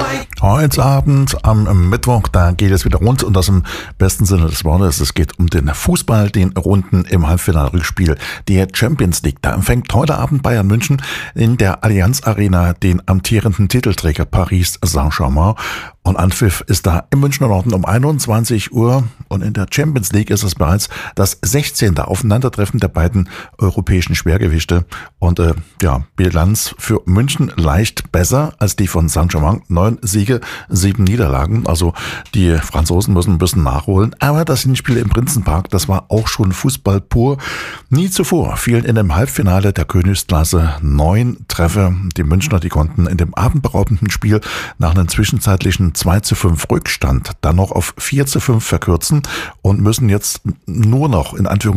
Heute Abend am Mittwoch, da geht es wieder rund und das im besten Sinne des Wortes. Es geht um den Fußball, den Runden im Halbfinalrückspiel der Champions League. Da empfängt heute Abend Bayern München in der Allianz Arena den amtierenden Titelträger Paris Saint-Germain. Und Anpfiff ist da im Münchner Norden um 21 Uhr. Und in der Champions League ist es bereits das 16. Aufeinandertreffen der beiden europäischen Schwergewichte. Und Bilanz für München leicht besser als die von Saint-Germain. 9 Siege, 7 Niederlagen. Also die Franzosen müssen ein bisschen nachholen. Aber das Hinspiel im Prinzenpark, das war auch schon Fußball pur. Nie zuvor fielen in dem Halbfinale der Königsklasse 9 Treffer. Die Münchner, die konnten in dem atemberaubenden Spiel nach einem zwischenzeitlichen 2:5 Rückstand dann noch auf 4:5 verkürzen und müssen jetzt nur noch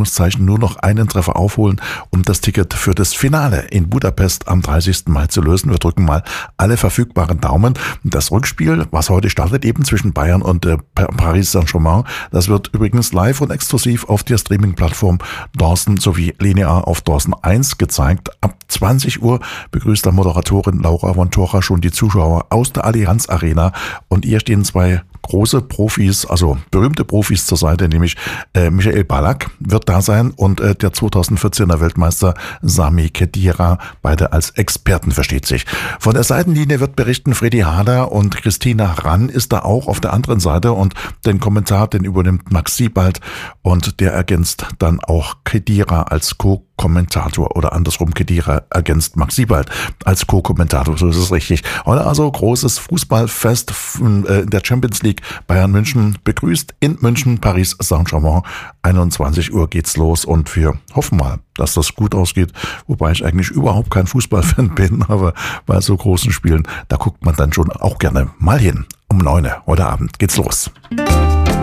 einen Treffer aufholen, um das Ticket für das Finale in Budapest am 30. Mai zu lösen. Wir drücken mal alle verfügbaren Daumen. Das Rückspiel, was heute startet, eben zwischen Bayern und Paris Saint-Germain, das wird übrigens live und exklusiv auf der Streaming-Plattform DAZN sowie linear auf DAZN 1 gezeigt. Ab 20 Uhr begrüßt der Moderatorin Laura von Tucher schon die Zuschauer aus der Allianz Arena. Und ihr stehen zwei große Profis, also berühmte Profis zur Seite, nämlich Michael Ballack wird da sein und der 2014er Weltmeister Sami Khedira, beide als Experten, versteht sich. Von der Seitenlinie wird berichten Freddy Hader und Christina Rann ist da auch auf der anderen Seite und den Kommentar, den übernimmt Max Siebald und der ergänzt dann auch Khedira als Co-Kommentator oder andersrum, Khedira ergänzt Max Siebald als Co-Kommentator, so ist es richtig. Heute also großes Fußballfest in der Champions League. Bayern München begrüßt in München Paris Saint-Germain. 21 Uhr geht's los und wir hoffen mal, dass das gut ausgeht, wobei ich eigentlich überhaupt kein Fußballfan bin, aber bei so großen Spielen, da guckt man dann schon auch gerne mal hin. Um 9 Uhr heute Abend geht's los.